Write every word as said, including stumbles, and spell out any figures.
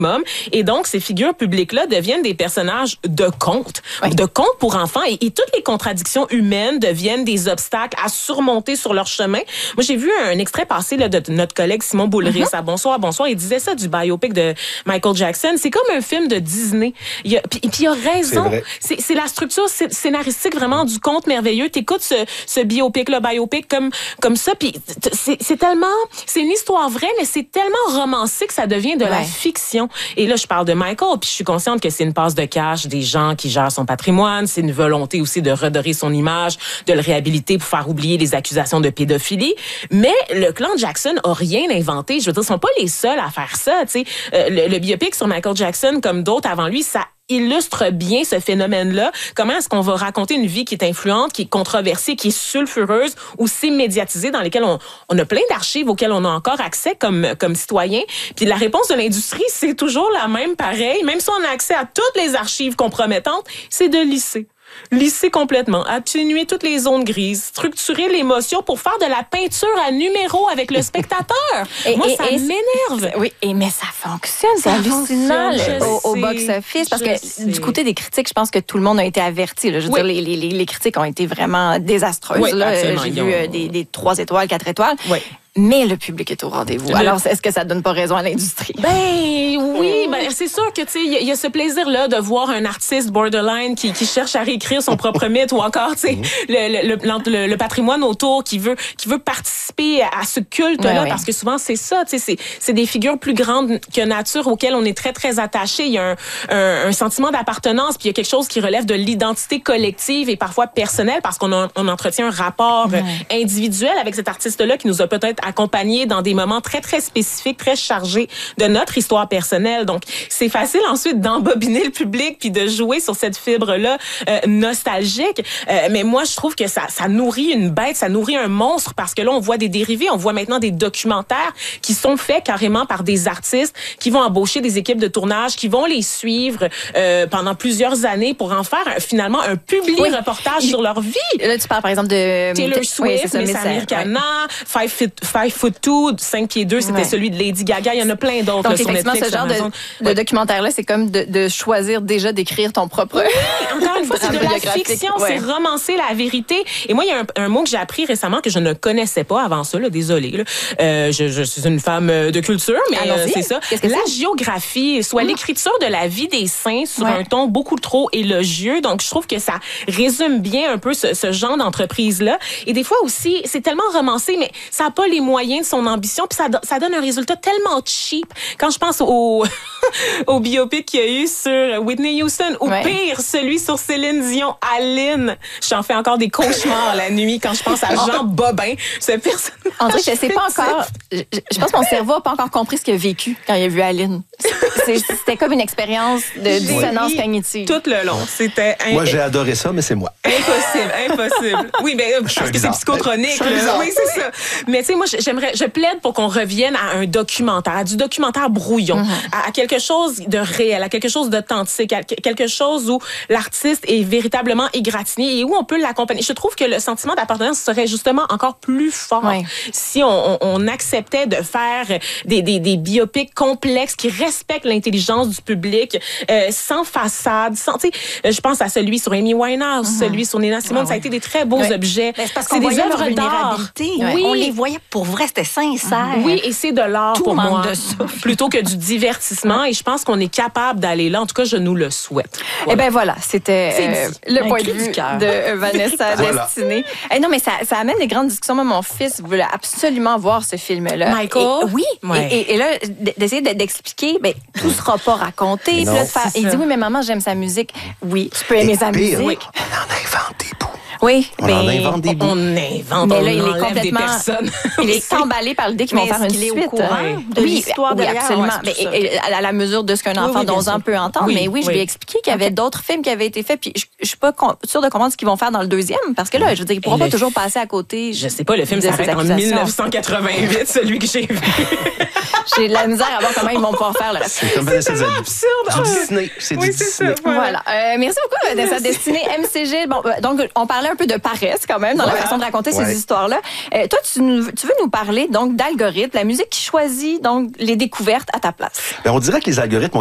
Et donc, ces figures publiques-là deviennent des personnages de contes, oui. de contes pour enfants. Et, et toutes les contradictions humaines deviennent des obstacles à surmonter sur leur chemin. Moi, j'ai vu un extrait passé là, de notre collègue Simon Boulris mm-hmm. à Bonsoir, Bonsoir. Il disait ça du biopic de Michael Jackson. C'est comme un film de Disney. Il a, puis, puis il a raison. C'est, c'est, c'est la structure scénaristique vraiment du conte merveilleux. T'écoutes ce, ce biopic, le biopic comme, comme ça. Puis c'est, c'est tellement... C'est une histoire vraie, mais c'est tellement romancé que ça devient de ouais. la fiction. Et là, je parle de Michael, puis je suis consciente que c'est une passe de cash des gens qui gèrent son patrimoine, c'est une volonté aussi de redorer son image, de le réhabiliter pour faire oublier les accusations de pédophilie. Mais le clan Jackson a rien inventé. Je veux dire, ils sont pas les seuls à faire ça. Tu sais, euh, le, le biopic sur Michael Jackson, comme d'autres avant lui, ça illustre bien ce phénomène-là. Comment est-ce qu'on va raconter une vie qui est influente, qui est controversée, qui est sulfureuse, aussi médiatisée, dans lesquelles on, on a plein d'archives auxquelles on a encore accès comme, comme citoyen. Puis la réponse de l'industrie, c'est toujours la même, pareil. Même si on a accès à toutes les archives compromettantes, c'est de lisser. Lisser complètement, atténuer toutes les zones grises, structurer l'émotion pour faire de la peinture à numéro avec le spectateur. Et, Moi, et, ça et m'énerve. Oui, et mais ça fonctionne, c'est ça hallucinant le, au, au box-office. Parce que sais. du côté des critiques, je pense que tout le monde a été averti. Là. Je veux oui. dire, les, les, les critiques ont été vraiment désastreuses. Oui, là. J'ai vu ont... des, des trois étoiles, quatre étoiles. Oui. Mais le public est au rendez-vous. Alors, est-ce que ça donne pas raison à l'industrie? Ben oui, ben c'est sûr que tu sais, il y, y a ce plaisir-là de voir un artiste borderline qui, qui cherche à réécrire son propre mythe ou encore, tu sais, le, le, le, le patrimoine autour, qui veut, qui veut participer à ce culte-là, ouais, ouais. parce que souvent c'est ça, tu sais, c'est, c'est des figures plus grandes que nature auxquelles on est très très attaché. Il y a un, un, un sentiment d'appartenance, puis il y a quelque chose qui relève de l'identité collective et parfois personnelle, parce qu'on a, on entretient un rapport ouais. individuel avec cet artiste-là qui nous a peut-être accompagnés dans des moments très, très spécifiques, très chargés de notre histoire personnelle. Donc, c'est facile ensuite d'embobiner le public puis de jouer sur cette fibre-là euh, nostalgique. Euh, mais moi, je trouve que ça, ça nourrit une bête, ça nourrit un monstre parce que là, on voit des dérivés, on voit maintenant des documentaires qui sont faits carrément par des artistes qui vont embaucher des équipes de tournage, qui vont les suivre euh, pendant plusieurs années pour en faire un, finalement un public oui. reportage sur leur vie. Là, tu parles par exemple de Taylor Swift, oui, ça, Miss Americana, ouais. Five Feet Five Foot Two, cinq pieds deux, c'était ouais. celui de Lady Gaga. Il y en a plein d'autres Donc, là, sur Netflix. Ce genre de, de ouais. documentaire-là, c'est comme de, de choisir déjà d'écrire ton propre... Oui, encore une fois, c'est de la fiction, ouais. c'est romancer la vérité. Et moi, il y a un, un mot que j'ai appris récemment que je ne connaissais pas avant ça, là, désolée. Là. Euh, je, je suis une femme de culture, mais euh, c'est ça. Qu'est-ce que la c'est? Géographie, soit mmh. l'écriture de la vie des saints sur ouais. un ton beaucoup trop élogieux. Donc, je trouve que ça résume bien un peu ce, ce genre d'entreprise-là. Et des fois aussi, c'est tellement romancé, mais ça n'a pas les moyens de son ambition, puis ça, ça donne un résultat tellement cheap. Quand je pense au, au biopic qu'il y a eu sur Whitney Houston, ou ouais. pire, celui sur Céline Dion, Aline, j'en fais encore des cauchemars la nuit quand je pense à Jean Bobin, ce personnage. André, je sais pas encore, je, je pense que mon cerveau n'a pas encore compris ce qu'il a vécu quand il a vu Aline. C'est, c'était comme une expérience de dissonance cognitive. Tout le long, c'était... Un... Moi, j'ai adoré ça, mais c'est moi. Impossible, impossible. Oui, mais parce que c'est psychotronique. Là. Oui, c'est ça. Mais tu sais, moi, j'aimerais, je plaide pour qu'on revienne à un documentaire, à du documentaire brouillon, mm-hmm. à, à quelque chose de réel, à quelque chose d'authentique, à quelque chose où l'artiste est véritablement égratigné et où on peut l'accompagner. Je trouve que le sentiment d'appartenance serait justement encore plus fort oui. si on, on, on acceptait de faire des, des, des biopics complexes qui respectent l'intelligence du public, euh, sans façade, sans, tu sais, je pense à celui sur Amy Winehouse, mm-hmm. celui sur Nina Simone, ah, ça a été des très beaux oui. objets. Mais c'est parce qu'on c'est des œuvres d'art. Oui. On les voyait pour vrai, c'était sincère. Oui, et c'est de l'art Tout pour moi, de ça. plutôt que du divertissement. Et je pense qu'on est capable d'aller là. En tout cas, je nous le souhaite. Voilà. Eh ben voilà, c'était euh, le un point de vue de euh, Vanessa voilà. Destinée. Eh non, mais ça, ça amène des grandes discussions. Moi, mon fils voulait absolument voir ce film-là. Michael? Et, oui. Ouais. Et, et, et là, d'essayer d'expliquer, ben, tout ne sera pas raconté. Puis là, de faire, il dit, oui, mais maman, j'aime sa musique. Oui, tu peux aimer sa musique. Oui. On en invente des bouts. Oui, on ben, en invente des bouts. On invente, mais on là, il est enlève complètement, des personnes. Il est emballé par l'idée qu'ils vont faire une suite. Est au courant de oui, l'histoire oui, derrière. absolument. Ouais, mais, et, à la mesure de ce qu'un enfant oui, oui, d'onze ans peut entendre. Oui, mais oui, je oui. lui ai expliqué qu'il y avait okay. d'autres films qui avaient été faits. Puis je, je suis pas con, sûre de comprendre ce qu'ils vont faire dans le deuxième. Parce que là, je veux dire, ils pourront pas le... toujours passer à côté. Je sais pas, le film s'arrête en dix-neuf cent quatre-vingt-huit, celui que j'ai vu. J'ai de la misère à voir comment ils vont pouvoir faire le reste. C'est comme Vanessa C'est absurde. Du Disney. C'est oui, du c'est Disney. Ça, voilà. voilà. Euh, merci beaucoup, Vanessa Destinée, M C G. Bon, donc, on parlait un peu de paresse quand même dans ouais. la façon de raconter ouais. ces histoires-là. Euh, toi, tu, tu veux nous parler donc d'algorithmes, la musique qui choisit donc les découvertes à ta place. Bien, on dirait que les algorithmes